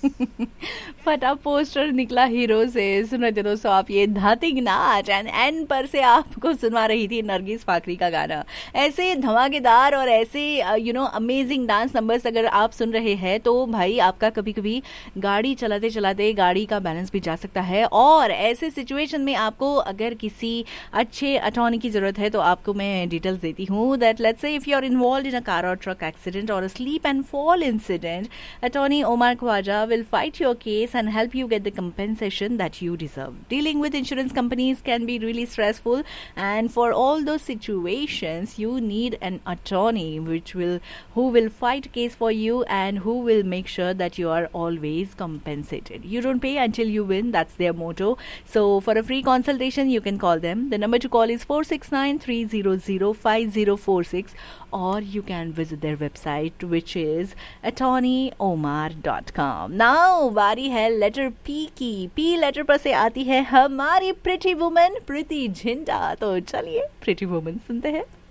फटा पोस्टर निकला हीरो से। सुन रहे थे दोस्तों आप ये धातिंग नाच, एंड एन पर से आपको सुनवा रही थी नरगिस फाकरी का गाना। ऐसे धमाकेदार और ऐसे अमेजिंग डांस नंबर्स अगर आप सुन रहे हैं तो भाई आपका कभी कभी गाड़ी चलाते चलाते गाड़ी का बैलेंस भी जा सकता है। और ऐसे सिचुएशन में आपको अगर किसी अच्छे अटॉर्नी की जरूरत है तो आपको मैं डिटेल्स देती हूँ that let's say if you are involve in a car और ट्रक एक्सीडेंट और sleep and fall incident, attorney Omar Khwaja will fight your case and help you get the compensation that you deserve. Dealing with insurance companies can be really stressful, and for all those situations you need an attorney who will fight case for you and who will make sure that you are always compensated. You don't pay until you win, that's their motto. So for a free consultation you can call them. The number to call is 469-300-5046, or you can visit their website which is attorneyomar.com. Now बारी है letter P की। P letter पर से आती है हमारी pretty woman Preity Zinta. तो चलिए प्रिटी वुमन सुनते हैं।